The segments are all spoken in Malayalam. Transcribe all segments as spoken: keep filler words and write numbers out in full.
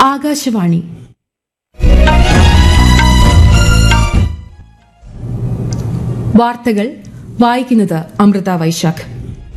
ആകാശവാണി വാർത്തകൾ വായിക്കുന്നത് അമൃത വൈശാഖ്.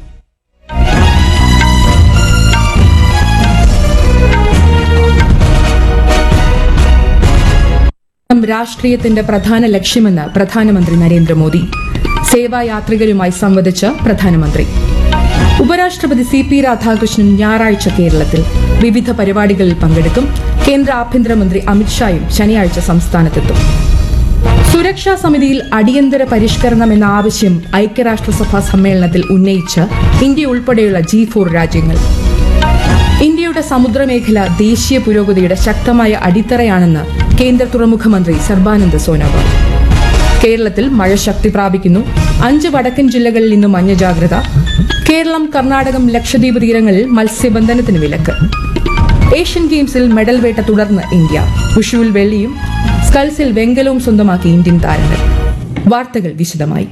രാഷ്ട്രീയത്തിന്റെ പ്രധാന ലക്ഷ്യമെന്ന് പ്രധാനമന്ത്രി നരേന്ദ്രമോദി. സേവായാത്രികരുമായി സംവദിച്ച് പ്രധാനമന്ത്രി. ഉപരാഷ്ട്രപതി സി പി രാധാകൃഷ്ണൻ ഞായറാഴ്ച കേരളത്തിൽ വിവിധ പരിപാടികളിൽ പങ്കെടുക്കും. കേന്ദ്ര ആഭ്യന്തരമന്ത്രി അമിത്ഷായും ശനിയാഴ്ച സംസ്ഥാനത്തെത്തും. സുരക്ഷാ സമിതിയിൽ അടിയന്തര പരിഷ്കരണം എന്ന ആവശ്യം ഐക്യരാഷ്ട്രസഭാ സമ്മേളനത്തിൽ ഉന്നയിച്ച് ഇന്ത്യ ഉൾപ്പെടെയുള്ള ജി ഫോർ രാജ്യങ്ങൾ. ഇന്ത്യയുടെ സമുദ്രമേഖല ദേശീയ പുരോഗതിയുടെ ശക്തമായ അടിത്തറയാണെന്ന് കേന്ദ്ര തുറമുഖ മന്ത്രി സർബാനന്ദ് സോനോവാൾ. കേരളത്തിൽ മഴ ശക്തി പ്രാപിക്കുന്നു. അഞ്ച് വടക്കൻ ജില്ലകളിൽ ഇന്ന് മഞ്ഞ ജാഗ്രത. കേരളം, കർണാടകം, ലക്ഷദ്വീപ് തീരങ്ങളിൽ മത്സ്യബന്ധനത്തിന് വിലക്ക്. ഏഷ്യൻ ഗെയിംസിൽ മെഡൽ വേട്ട തുടർന്ന് ഇന്ത്യ. വിഷുവിൽ വെള്ളിയും സ്കൾസിൽ വെങ്കലവും സ്വന്തമാക്കി ഇന്ത്യൻ താരങ്ങൾ. വാർത്തകൾ വിശദമായി.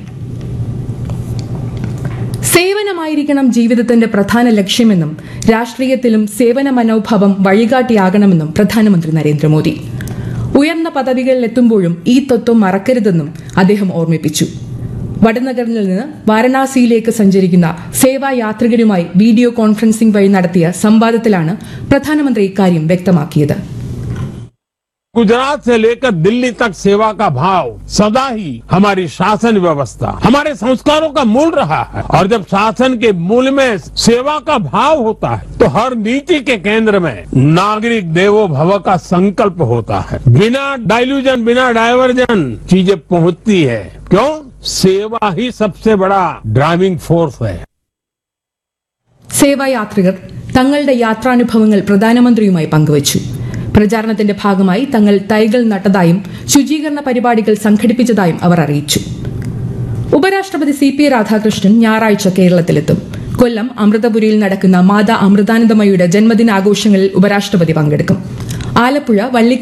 സേവനമായിരിക്കണം ജീവിതത്തിന്റെ പ്രധാന ലക്ഷ്യമെന്നും രാഷ്ട്രീയത്തിലും സേവന മനോഭാവം വഴികാട്ടിയാകണമെന്നും പ്രധാനമന്ത്രി നരേന്ദ്രമോദി. ഉയർന്ന പദവികളിലെത്തുമ്പോഴും ഈ തത്വം മറക്കരുതെന്നും അദ്ദേഹം ഓർമ്മിപ്പിച്ചു. വടനഗറിൽ നിന്ന് വാരണാസിയിലേക്ക് സഞ്ചരിക്കുന്ന സേവായാത്രികരുമായി വീഡിയോ കോൺഫറൻസിംഗ് വഴി നടത്തിയ സംവാദത്തിലാണ് പ്രധാനമന്ത്രി ഇക്കാര്യം വ്യക്തമാക്കിയത്. गुजरात से लेकर दिल्ली तक सेवा का भाव सदा ही हमारी शासन व्यवस्था, हमारे संस्कारों का मूल रहा है. और जब शासन के मूल में सेवा का भाव होता है तो हर नीति के केंद्र में नागरिक देवो भव का संकल्प होता है. बिना डाइल्यूजन, बिना डायवर्जन चीजें पहुंचती है. क्यों? सेवा ही सबसे बड़ा ड्राइविंग फोर्स है. സേവായാത്രികർ തങ്ങളുടെ യാത്രാനുഭവങ്ങൾ പ്രധാനമന്ത്രിയുമായി പങ്കുവച്ചു. പ്രചാരണത്തിന്റെ ഭാഗമായി തങ്ങൾ തൈകൾ നട്ടതായും ശുചീകരണ പരിപാടികൾ സംഘടിപ്പിച്ചതായും അവർ അറിയിച്ചു. ഉപരാഷ്ട്രപതി സി പി രാധാകൃഷ്ണൻ ഞായറാഴ്ച കേരളത്തിലെത്തും. കൊല്ലം അമൃതപുരിയിൽ നടക്കുന്ന മാതാ അമൃതാനന്ദമയിയുടെ ജന്മദിനാഘോഷങ്ങളിൽ ഉപരാഷ്ട്രപതി പങ്കെടുക്കും. ആലപ്പുഴ വള്ളിക്കുന്ന്